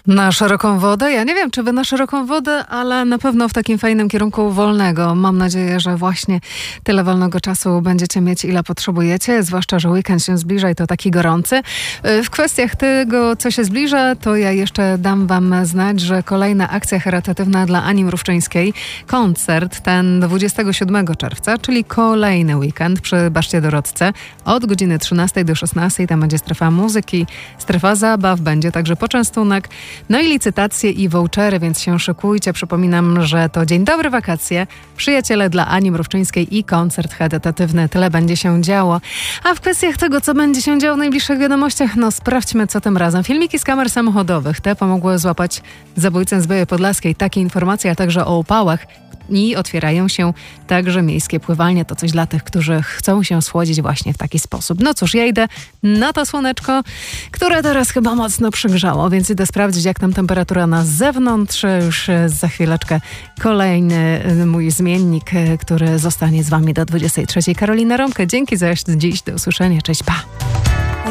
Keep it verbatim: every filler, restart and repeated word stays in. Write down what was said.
Na szeroką wodę? Ja nie wiem, czy wy na szeroką wodę, ale na pewno w takim fajnym kierunku wolnego. Mam nadzieję, że właśnie tyle wolnego czasu będziecie mieć, ile potrzebujecie, zwłaszcza, że weekend się zbliża i to taki gorący. W kwestiach tego, co się zbliża, to ja jeszcze dam wam znać, że kolejna akcja charytatywna dla Ani Mrówczyńskiej, koncert ten dwudziestego siódmego czerwca, czyli kolejny weekend przy Baszcie Dorodce od godziny trzynastej do szesnastej. Tam będzie strefa muzyki, strefa zabaw, będzie także poczęstunek. No i licytacje i vouchery, więc się szykujcie. Przypominam, że to Dzień Dobry Wakacje, Przyjaciele dla Ani Mrówczyńskiej i koncert charytatywny. Tyle będzie się działo. A w kwestiach tego, co będzie się działo w najbliższych wiadomościach, no sprawdźmy, co tym razem. Filmiki z kamer samochodowych. Te pomogły złapać zabójcę z Białej Podlaskiej. Takie informacje, a także o upałach. I otwierają się także miejskie pływalnie. To coś dla tych, którzy chcą się schłodzić właśnie w taki sposób. No cóż, ja idę na to słoneczko, które teraz chyba mocno przygrzało, więc idę sprawdzić, jak tam temperatura na zewnątrz. Już za chwileczkę kolejny mój zmiennik, który zostanie z wami do dwudziestej trzeciej. Karolina Romkę, dzięki za dziś. Do usłyszenia. Cześć, pa!